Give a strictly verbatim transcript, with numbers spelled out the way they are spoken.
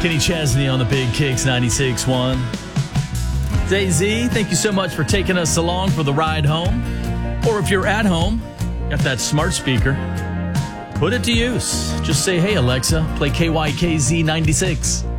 Kenny Chesney on the Big Kicks ninety-six point one. Jay Z, thank you so much for taking us along for the ride home. Or if you're at home, got that smart speaker, put it to use. Just say, hey, Alexa, play K Y K Z ninety-six.